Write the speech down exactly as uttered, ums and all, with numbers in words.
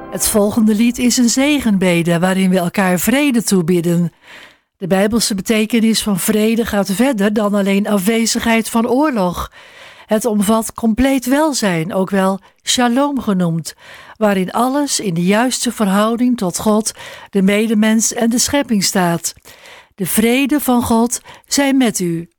Het volgende lied is een zegenbede waarin we elkaar vrede toebidden. De Bijbelse betekenis van vrede gaat verder dan alleen afwezigheid van oorlog. Het omvat compleet welzijn, ook wel shalom genoemd, waarin alles in de juiste verhouding tot God, de medemens en de schepping staat. De vrede van God zij met u.